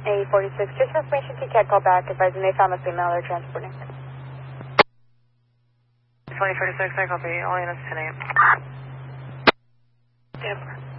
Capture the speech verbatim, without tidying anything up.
A forty-six, just for information, T C A D call back, advising they found a female they're transporting. twenty forty-six, I copy, all units ten eight. Denver.